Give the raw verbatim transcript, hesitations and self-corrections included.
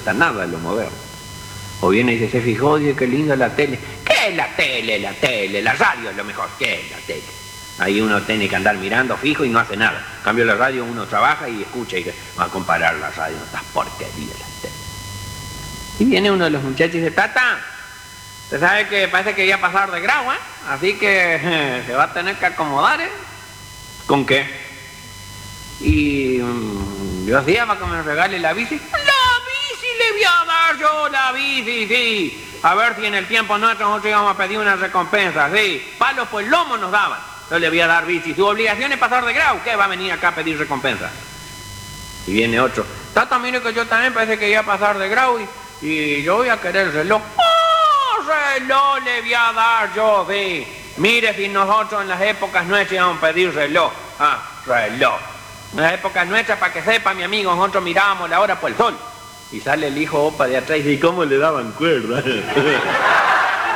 gusta nada lo moderno. O viene y dice, se fijó, oye, qué linda la tele. ¿Qué es la tele? La tele, la radio es lo mejor. ¿Qué es la tele? Ahí uno tiene que andar mirando fijo y no hace nada. En cambio la radio uno trabaja y escucha y va a comparar la radio, estas porquerías, la tele. Y viene uno de los muchachos y dice, tata, usted sabe que parece que ya pasar de grado, ¿eh? Así que eh, se va a tener que acomodar, ¿eh? ¿Con qué? Y um, yo hacía para que me regale la bici. ¡La bici le voy a dar yo, la bici, sí! A ver si en el tiempo nuestro nosotros íbamos a pedir una recompensa, sí. Palos por el lomo nos daban. Yo le voy a dar bici. Su obligación es pasar de grado. ¿Qué va a venir acá a pedir recompensa? Y viene otro. Tata, mire que yo también parece que iba a pasar de grado y, y yo voy a querer el reloj. ¡Oh, reloj le voy a dar yo, sí! Mire si nosotros en las épocas nuestras íbamos a pedir reloj. Ah, reloj. En las épocas nuestras, para que sepa, mi amigo, nosotros mirábamos la hora por el sol. Y sale el hijo opa de atrás y dice, ¿cómo le daban cuerda?